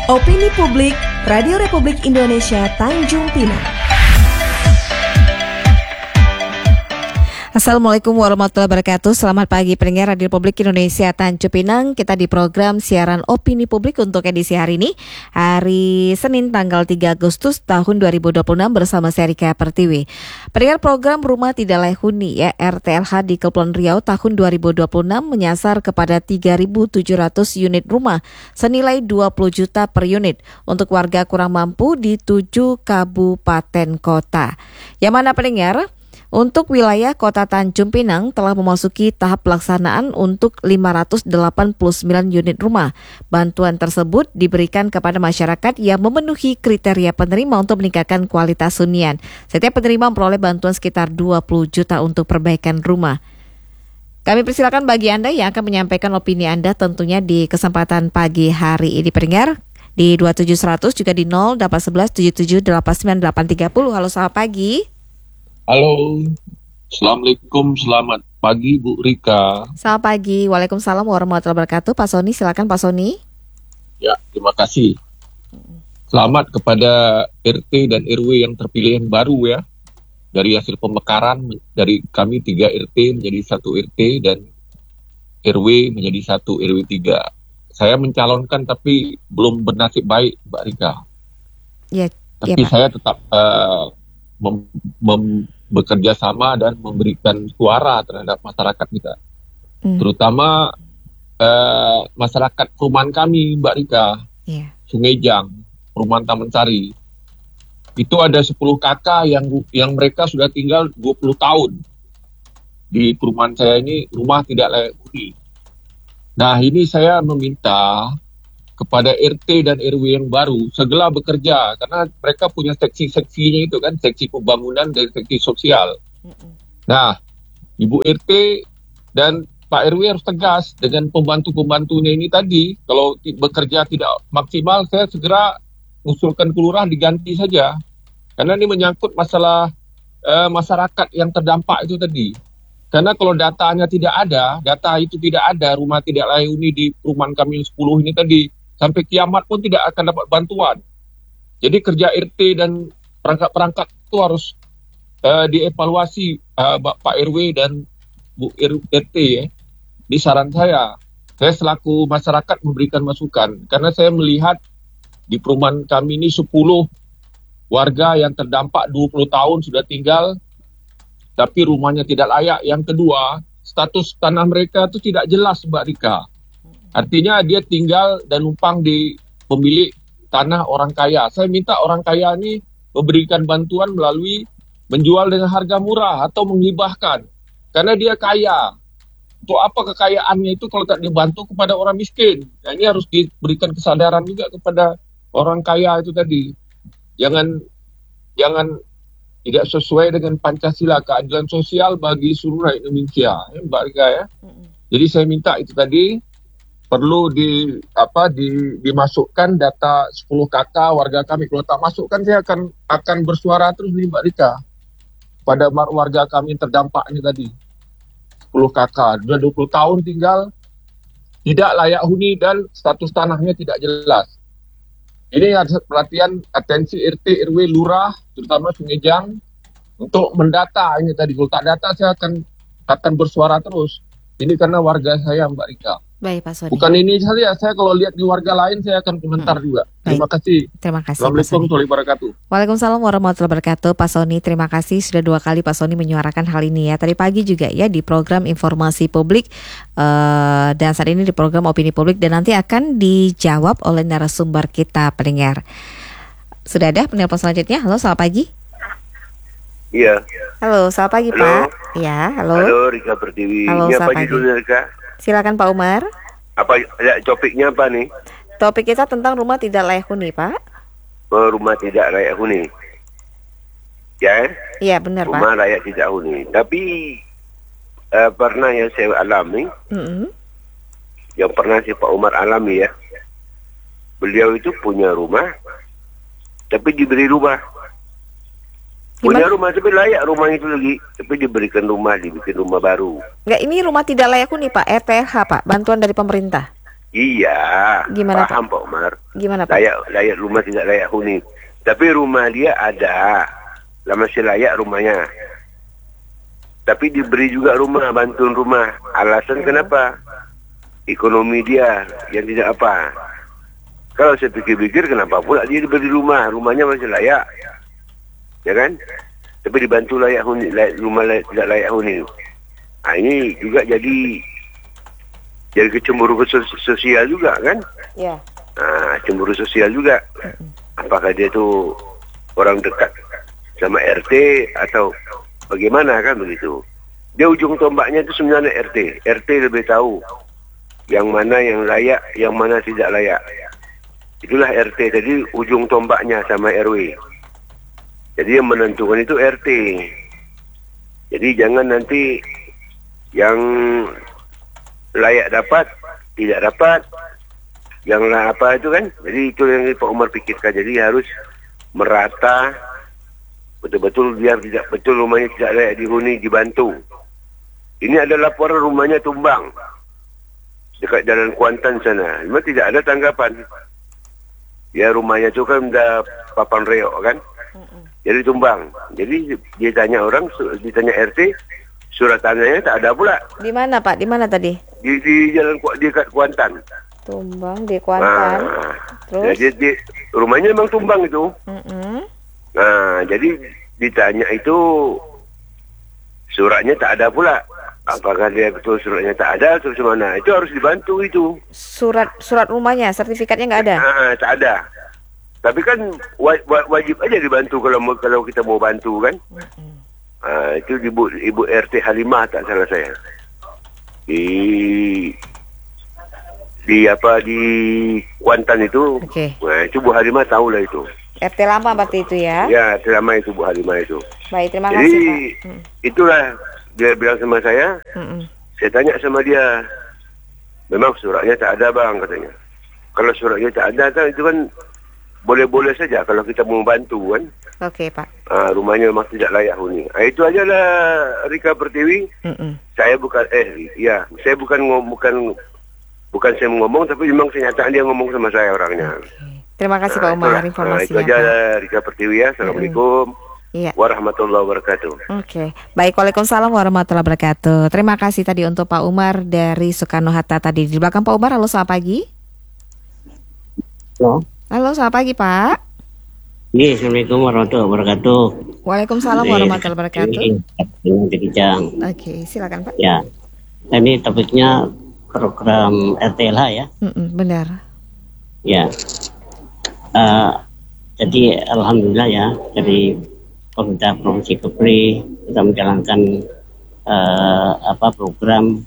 Opini Publik, Radio Republik Indonesia Tanjung Pinang. Assalamualaikum warahmatullahi wabarakatuh. Selamat pagi pendengar Radio Republik Indonesia Tanjung Pinang. Kita di program siaran Opini Publik untuk edisi hari ini, hari Senin tanggal 3 Agustus tahun 2026 bersama saya Rika Pertiwi. Pendengar, program Rumah Tidak Layak Huni ya RTLH di Kepulauan Riau tahun 2026 menyasar kepada 3.700 unit rumah senilai 20 juta per unit untuk warga kurang mampu di 7 kabupaten kota. Yang mana pendengar? Untuk wilayah Kota Tanjung Pinang telah memasuki tahap pelaksanaan untuk 589 unit rumah. Bantuan tersebut diberikan kepada masyarakat yang memenuhi kriteria penerima untuk meningkatkan kualitas hunian. Setiap penerima memperoleh bantuan sekitar 20 juta untuk perbaikan rumah. Kami persilakan bagi Anda yang akan menyampaikan opini Anda tentunya di kesempatan pagi hari ini pendengar. Di 27100 juga di 0811 7788 830. Halo, selamat pagi. Halo, Assalamualaikum, selamat pagi Bu Rika. Selamat pagi, Waalaikumsalam warahmatullahi wabarakatuh. Pak Soni, silakan Pak Soni. Ya, terima kasih. Selamat kepada RT dan RW yang terpilih yang baru ya. Dari hasil pemekaran, dari kami 3 RT menjadi 1 RT dan RW menjadi 1 RW 3. Saya mencalonkan tapi belum bernasib baik Mbak Rika. Ya, tapi ya, Pak. saya tetap bekerja sama dan memberikan suara terhadap masyarakat kita, terutama masyarakat perumahan kami, Mbak Rika, Sungai Jang, perumahan Taman Sari. Itu ada 10 kakak yang mereka sudah tinggal 20 tahun di perumahan saya ini, rumah tidak layak huni. Nah, ini saya meminta kepada RT dan RW yang baru segera bekerja karena mereka punya seksi-seksinya itu kan, seksi pembangunan dan seksi sosial. Nah, Ibu RT dan Pak RW harus tegas dengan pembantu-pembantunya ini tadi. Kalau bekerja tidak maksimal, saya segera usulkan kelurahan diganti saja. Karena ini menyangkut masalah masyarakat yang terdampak itu tadi. Karena kalau datanya tidak ada, rumah tidak layak huni di perumahan kami 10 ini tadi, sampai kiamat pun tidak akan dapat bantuan. Jadi kerja RT dan perangkat-perangkat itu harus dievaluasi Pak RW dan Bu RT ya. Di saran saya selaku masyarakat memberikan masukan. Karena saya melihat di perumahan kami ini 10 warga yang terdampak 20 tahun sudah tinggal, tapi rumahnya tidak layak. Yang kedua, status tanah mereka itu tidak jelas Mbak Rika. Artinya dia tinggal dan numpang di pemilik tanah orang kaya. Saya minta orang kaya ini memberikan bantuan melalui menjual dengan harga murah atau menghibahkan. Karena dia kaya. Untuk apa kekayaannya itu kalau tak dibantu kepada orang miskin? Nah, ini harus diberikan kesadaran juga kepada orang kaya itu tadi. Jangan tidak sesuai dengan Pancasila, keadilan sosial bagi seluruh rakyat Indonesia. Ya, Mbak Rika ya. Jadi saya minta itu tadi perlu dimasukkan data 10 kakak warga kami. Kalau tak masukkan saya akan bersuara terus nih Mbak Rika pada warga kami yang terdampak ini tadi. 10 kakak sudah 20 tahun tinggal tidak layak huni dan status tanahnya tidak jelas. Ini ada perhatian atensi RT RW lurah terutama Sungai Jang untuk mendata ini tadi. Kalau tak data saya akan bersuara terus. Ini karena warga saya Mbak Rika. Baik Pak Soni. Bukan ini saja, saya kalau lihat di warga lain saya akan komentar juga. Terima kasih. Terima kasih. Assalamualaikum warahmatullahi wabarakatuh. Waalaikumsalam warahmatullahi wabarakatuh. Pak Soni, terima kasih sudah 2 kali Pak Soni menyuarakan hal ini ya. Tadi pagi juga ya di program informasi publik dan saat ini di program opini publik, dan nanti akan dijawab oleh narasumber kita pendengar. Sudah ada penelpon selanjutnya. Halo, selamat pagi. Iya. Halo, selamat pagi. Halo. Pak. Ya, halo. Halo Rika Pertiwi. Halo, Ini apa selamat pagi. judulnya Rika? Silakan Pak Umar. Apa ya, topiknya apa nih? Topik kita tentang rumah tidak layak huni, Pak. Rumah tidak layak huni. Ya, Iya, benar, Pak. rumah layak tidak huni. Tapi pernah yang saya alami, yang pernah si Pak Umar alami ya. Beliau itu punya rumah, tapi diberi rumah. Punya rumah tapi layak rumah itu lagi, tapi diberikan rumah, dibikin rumah baru. Enggak, ini rumah tidak layak huni Pak, RTLH Pak, bantuan dari pemerintah. Iya, Gimana, paham Pak Umar. Gimana, Pak? Layak rumah tidak layak huni. Tapi rumah dia ada, lah masih layak rumahnya. Tapi diberi juga rumah, bantuan rumah. Alasan kenapa? Ekonomi dia yang tidak apa. Kalau saya pikir-pikir, kenapa pula dia diberi rumah? Rumahnya masih layak, ya kan? Tapi dibantu layak huni, tidak layak huni. Nah, ini juga jadi kecemburuan sosial juga kan? Ya. Nah, cemburu sosial juga. Apakah dia tuh orang dekat sama RT atau bagaimana kan begitu? Dia ujung tombaknya itu sebenarnya RT. RT lebih tahu yang mana yang layak, yang mana tidak layak. Itulah RT. Jadi ujung tombaknya sama RW. Jadi yang menentukan itu RT. Jadi jangan nanti yang layak dapat, tidak dapat, yang apa itu kan. Jadi itu yang Pak Umar pikirkan. Jadi harus merata, betul-betul biar tidak betul rumahnya tidak layak dihuni, dibantu. Ini ada laporan rumahnya tumbang dekat Jalan Kuantan sana. Memang tidak ada tanggapan. Ya rumahnya itu kan udah papan reok kan. Jadi tumbang. Jadi dia tanya orang, ditanya RT, surat tanahnya tak ada pula. Di mana, Pak? Di mana tadi? Di jalan dekat Kuantan. Tumbang di Kuantan. Terus? Jadi rumahnya memang tumbang itu. Nah, jadi ditanya itu suratnya tak ada pula. Apakah dia betul suratnya tak ada atau mana? Itu harus dibantu itu. Surat rumahnya, sertifikatnya nggak ada? Tak ada. Tapi kan wajib aja dibantu kalau kita mau bantu kan. Itu ibu RT Halimah tak salah saya. Di Kuantan itu. Okay. Nah, itu Bu Halimah tahu lah itu. RT lama berarti itu ya? Ya, RT lama itu Bu Halimah itu. Baik, terima kasih Pak. Itulah dia bilang sama saya. Saya tanya sama dia, memang suratnya tak ada bang katanya. Kalau suratnya tak ada kan itu kan boleh-boleh saja kalau kita mau bantu kan. Oke, Pak. Rumahnya memang tidak layak huni. Itu aja lah Rika Pertiwi. Saya bukan saya bukan saya ngomong, tapi memang kenyataan dia ngomong sama saya orangnya. Okay. Terima kasih Pak Umar informasinya. Itu aja Rika Pertiwi ya. Assalamualaikum. Iya. Warahmatullahi wabarakatuh. Oke, baik. Waalaikumsalam warahmatullahi wabarakatuh. Terima kasih tadi untuk Pak Umar dari Soekarno Hatta tadi di belakang Pak Umar. Halo, selamat pagi. Halo, selamat pagi Pak. Iya, Assalamualaikum warahmatullahi wabarakatuh. Waalaikumsalam warahmatullahi wabarakatuh. Oke, silakan Pak. Ya, ini topiknya program RTLH ya. Benar. Ya, jadi alhamdulillah ya dari pemerintah Provinsi Kepri kita menjalankan program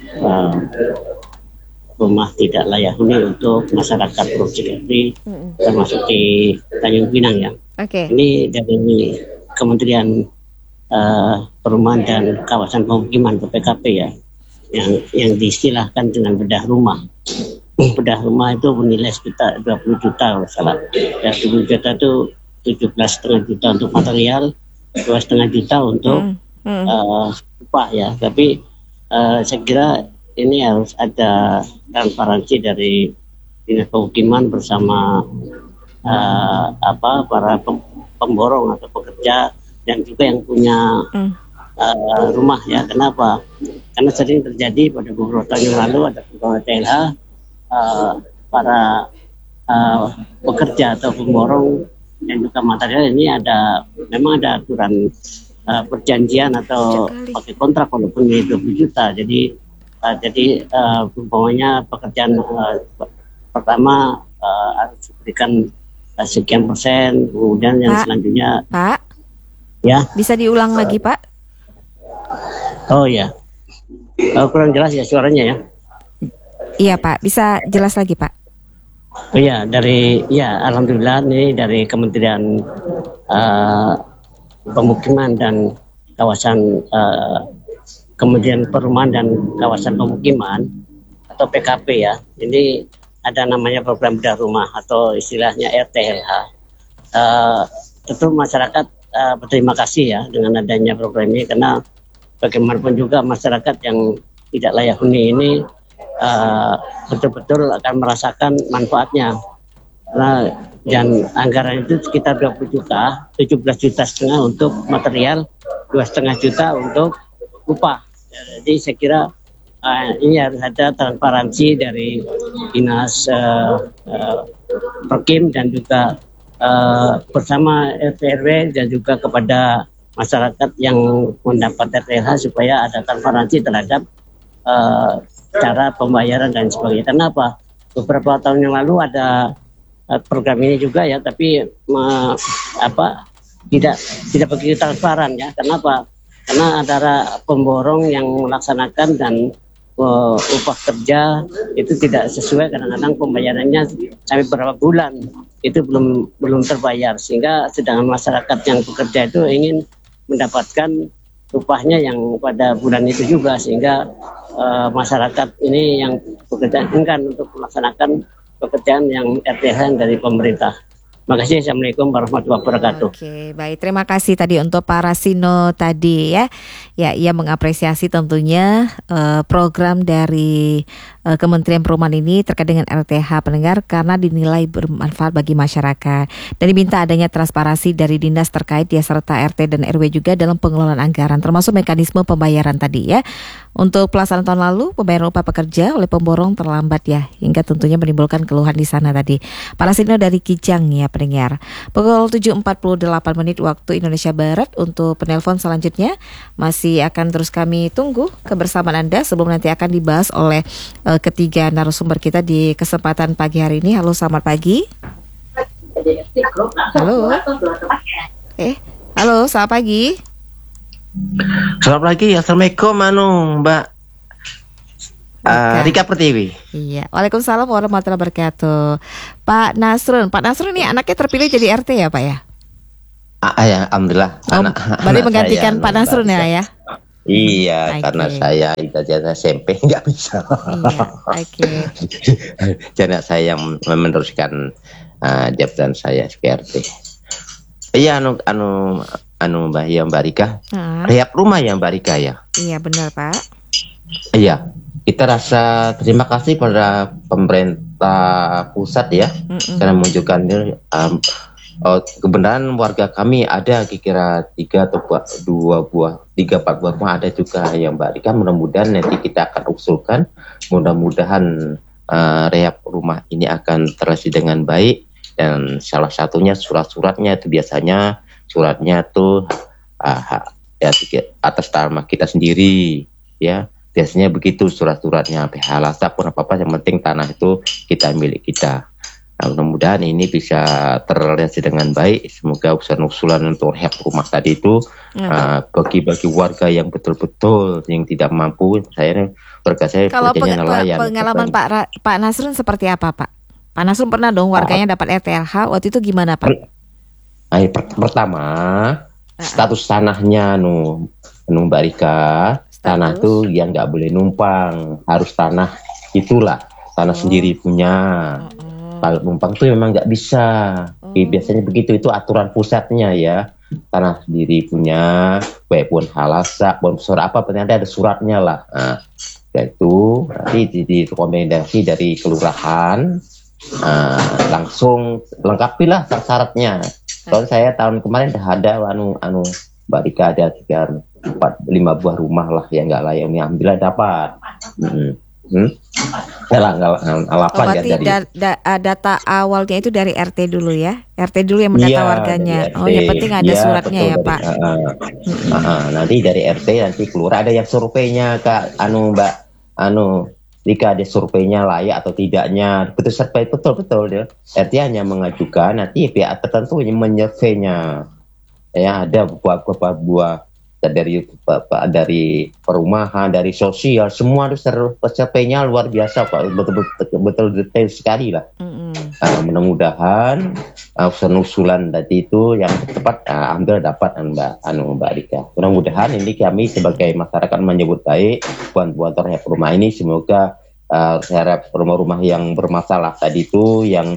rumah tidak layak huni untuk masyarakat Provinsi Kepri termasuk di Tanjung Pinang ya. Okay. Ini dari Kementerian Perumahan dan Kawasan Pemukiman atau PKP ya, yang diistilahkan dengan bedah rumah. Bedah rumah itu bernilai sekitar 20 juta kalau salah. Ya, 20 juta itu 17,5 juta untuk material, 2,5 juta untuk upah ya. Tapi saya kira ini harus ada transparansi dari Dinas Pemukiman bersama para pemborong atau pekerja dan juga yang punya rumah ya. Kenapa? Karena sering terjadi pada beberapa tahun yang lalu ada pegawai TLH para pekerja atau pemborong dan juga material ini memang ada aturan perjanjian atau pakai kontrak walaupun ini 20 juta. Jadi umpamanya pekerjaan pertama harus diberikan sekian persen, kemudian yang selanjutnya. Pak, ya bisa diulang lagi Pak? Oh ya, kurang jelas ya suaranya ya. Iya Pak, bisa jelas lagi Pak? Oh ya, alhamdulillah nih dari Kementerian Pemukiman dan Kawasan Kementerian Perumahan dan Kawasan Pemukiman atau PKP ya. Ini ada namanya program bedah rumah atau istilahnya RTLH. Tentu masyarakat berterima kasih ya dengan adanya program ini, karena bagaimanapun juga masyarakat yang tidak layak huni ini betul-betul akan merasakan manfaatnya. Nah, dan anggaran itu sekitar 20 juta, 17 juta setengah untuk material, 2,5 juta untuk upah. Jadi saya kira ini harus ada transparansi dari dinas Perkim dan juga bersama RT RW dan juga kepada masyarakat yang mendapat RTLH supaya ada transparansi terhadap cara pembayaran dan sebagainya. Kenapa? Beberapa tahun yang lalu ada program ini juga ya, tapi tidak begitu transparan ya. Kenapa? Karena antara pemborong yang melaksanakan dan upah kerja itu tidak sesuai, kadang-kadang pembayarannya sampai beberapa bulan itu belum terbayar, sehingga sedangkan masyarakat yang bekerja itu ingin mendapatkan upahnya yang pada bulan itu juga, sehingga masyarakat ini yang bekerja enggan untuk melaksanakan pekerjaan yang RTH dari pemerintah. Terima kasih. Assalamualaikum warahmatullahi wabarakatuh. Oke, baik. Terima kasih tadi untuk Pak Rasino tadi ya. Ya, ia mengapresiasi tentunya program dari Kementerian Perumahan ini terkait dengan RTH pendengar karena dinilai bermanfaat bagi masyarakat. Dan diminta adanya transparansi dari dinas terkait ya serta RT dan RW juga dalam pengelolaan anggaran termasuk mekanisme pembayaran tadi ya. Untuk pelaksanaan tahun lalu pembayaran upah pekerja oleh pemborong terlambat ya hingga tentunya menimbulkan keluhan di sana tadi. Pak Rasino dari Kijang ya pendengar. Pukul 7.48 waktu Indonesia Barat untuk penelpon selanjutnya masih akan terus kami tunggu kebersamaan Anda sebelum nanti akan dibahas oleh ketiga narasumber kita di kesempatan pagi hari ini. Halo, selamat pagi. Halo. Halo, selamat pagi. Selamat pagi, assalamualaikum Mbak Rika Pertiwi. Iya, waalaikumsalam warahmatullahi wabarakatuh. Pak Nasrun ini anaknya terpilih jadi RT ya Pak ya? Ya, alhamdulillah. Berarti menggantikan Pak Nasrun ya? Iya, okay. Karena saya ijazah SMP nggak bisa. Iya, oke. Jadi saya yang meneruskan jabatan saya sebagai RT. Iya, Mbak Rika. Rehab rumah ya Mbak Rika ya? Iya benar Pak. Iya, kita rasa terima kasih pada pemerintah pusat ya karena menunjukkan kebenaran warga kami ada kira-kira 3 atau 4 buah rumah ada juga yang Mbak Rika. Mudah-mudahan nanti kita akan usulkan, mudah-mudahan rehab rumah ini akan terisi dengan baik dan salah satunya surat-suratnya itu biasanya suratnya tuh ya atas nama kita sendiri ya, biasanya begitu surat-suratnya PH pun apa yang penting tanah itu kita milik kita. Nah, mudah-mudahan ini bisa terrealisasi dengan baik. Semoga usulan untuk rehab rumah tadi itu bagi warga yang betul-betul yang tidak mampu. Warga saya kalau pengalaman Pak Nasrun seperti apa Pak? Pak Nasrun pernah dong warganya dapat RTLH, waktu itu gimana Pak? Pertama status tanahnya Mbak Rika, tanah tuh yang nggak boleh numpang, harus tanah itulah tanah sendiri punya. Kalau numpang tuh memang nggak bisa. Biasanya begitu, itu aturan pusatnya ya, tanah sendiri punya, walaupun halasa, walaupun surat apa, ternyata ada suratnya lah. Nah, itu nanti direkomendasi dari kelurahan, langsung lengkapilah syaratnya. Kalau saya tahun kemarin ada Mbak Rika ada 3-4-5 buah rumah lah yang nggak layak, ini alhamdulillah dapat. Berarti data awalnya itu dari RT dulu ya? RT dulu yang mendata warganya. Yang penting ada suratnya ya Pak. Nanti dari RT nanti keluar ada yang surveinya Kak Mbak Rika, ada surveinya layak atau tidaknya, betul dia. RT hanya mengajukan, nanti pihak tertentu yang menyurveinya. Ya ada buah dari perumahan, dari sosial, semua harus surveinya luar biasa Pak, betul detail sekali lah. Mudah-mudahan usulan tadi itu yang tepat ambil dapat Mbak Rika. Mudah-mudahan ini kami sebagai masyarakat menyebut baik buat rumah ini, semoga rumah-rumah yang bermasalah tadi itu yang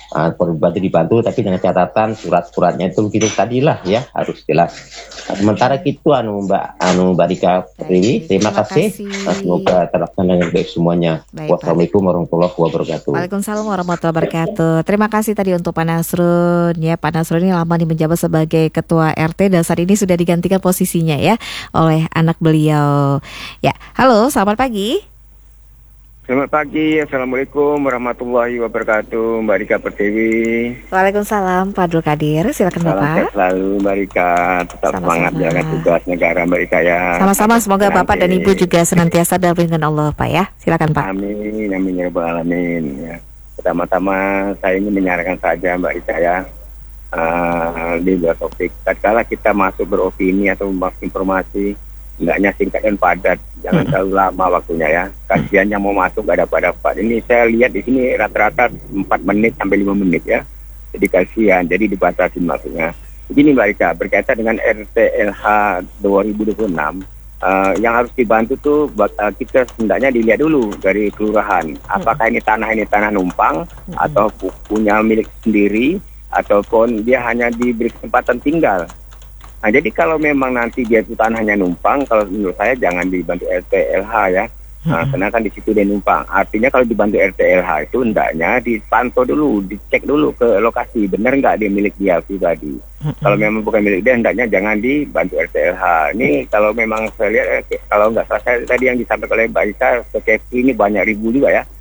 Berbantu dibantu, tapi dengan catatan surat-suratnya itu gitu tadilah ya, harus jelas. Sementara itu Mbak Rika Pertiwi, terima kasih. Semoga terlaksana dengan baik semuanya. Wassalamualaikum warahmatullahi wabarakatuh. Waalaikumsalam warahmatullahi wabarakatuh. Terima kasih tadi untuk Pak Nasrun ya. Pak Nasrun ini lama menjabat sebagai ketua RT dan saat ini sudah digantikan posisinya ya oleh anak beliau. Ya, halo, selamat pagi. Selamat pagi, Assalamualaikum warahmatullahi wabarakatuh, Mbak Rika Pertiwi. Waalaikumsalam, Pak Abdul Qadir, silakan Bapak. Salam sehat selalu, Mbak Rika, tetap semangat jalankan tugas negara, Mbak Rika ya. Sama-sama, semoga Bapak dan Ibu juga senantiasa dalam lindungan Allah, Pak ya. Silakan Pak. Amin, amin ya rabbal alamin. Ya. Pertama-tama saya ingin menyarankan saja Mbak Rika ya, di luar topik. Tatkala kita masuk beropini atau membahas informasi, hendaknya singkat dan padat, jangan terlalu lama waktunya ya. Kasihan yang mau masuk gak dapat. Ini saya lihat di sini rata-rata 4 menit sampai 5 menit ya. Jadi kasihan, jadi dibatasi maksudnya. Begini Mbak Rika, berkaitan dengan RTLH 2026, yang harus dibantu tuh kita hendaknya dilihat dulu dari kelurahan. Apakah ini tanah numpang atau punya milik sendiri ataupun dia hanya diberi kesempatan tinggal. Nah, jadi kalau memang nanti dia itu tanahnya numpang, kalau menurut saya jangan dibantu RTLH ya. Nah, karena kan di situ dia numpang. Artinya kalau dibantu RTLH itu hendaknya dipantau dulu, dicek dulu ke lokasi, benar nggak dia milik dia pribadi. Kalau memang bukan milik dia, hendaknya jangan dibantu RTLH. Ini kalau memang saya lihat, kalau nggak salah saya tadi yang disampaikan oleh Mbak Ika, ini banyak ribu juga ya.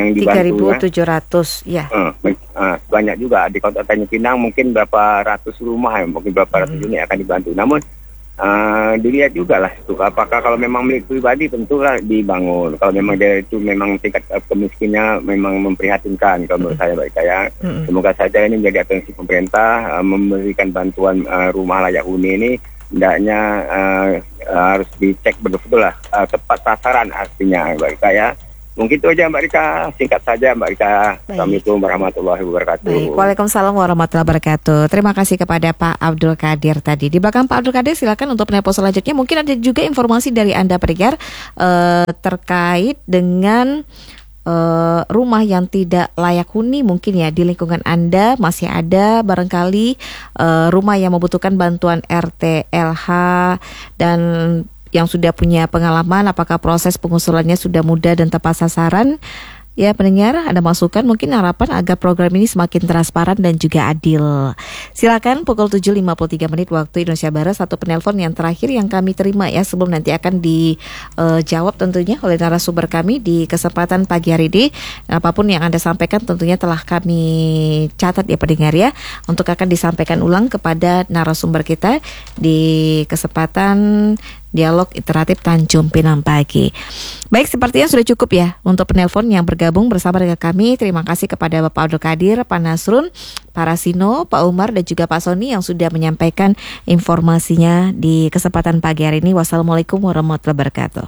3.700 ya. Banyak juga di Kota Tanjung Pinang, mungkin berapa ratus rumah ya, mungkin berapa ratus unit akan dibantu. Namun dilihat juga lah itu apakah kalau memang milik pribadi tentulah dibangun. Kalau memang dia itu memang tingkat kemiskinannya memang memprihatinkan kalau menurut saya baik saya. Semoga saja ini menjadi atensi pemerintah memberikan bantuan rumah layak huni ini hendaknya harus dicek betul-betul lah tepat sasaran artinya baik saya. Mungkin itu aja Mbak Rika, singkat saja Mbak Rika. Assalamualaikum warahmatullahi wabarakatuh. Baik, Waalaikumsalam warahmatullahi wabarakatuh. Terima kasih kepada Pak Abdul Qadir tadi. Di belakang Pak Abdul Qadir silakan untuk penelpon selanjutnya. Mungkin ada juga informasi dari Anda pendengar terkait dengan rumah yang tidak layak huni mungkin ya di lingkungan Anda masih ada barangkali rumah yang membutuhkan bantuan RTLH dan yang sudah punya pengalaman, apakah proses pengusulannya sudah mudah dan tepat sasaran? Ya pendengar, ada masukan mungkin harapan agar program ini semakin transparan dan juga adil. Silakan pukul 7.53 menit waktu Indonesia Barat, satu penelpon yang terakhir yang kami terima ya, sebelum nanti akan dijawab tentunya oleh narasumber kami di kesempatan pagi hari ini. Apapun yang Anda sampaikan tentunya telah kami catat ya pendengar ya, untuk akan disampaikan ulang kepada narasumber kita di kesempatan Dialog Interaktif Tanjung Pinang pagi. Baik, sepertinya sudah cukup ya untuk penelpon yang bergabung bersama dengan kami. Terima kasih kepada Bapak Abdul Qadir, Pak Nasrun, Pak Rasino, Pak Umar dan juga Pak Soni yang sudah menyampaikan informasinya di kesempatan pagi hari ini. Wassalamualaikum warahmatullahi wabarakatuh.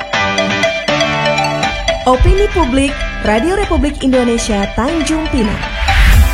Opini Publik Radio Republik Indonesia Tanjung Pinang.